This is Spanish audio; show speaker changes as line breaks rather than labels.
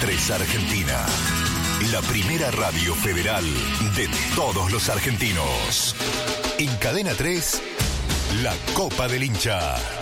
3 Argentina. La primera radio federal de todos los argentinos. En Cadena 3, la Copa del Hincha.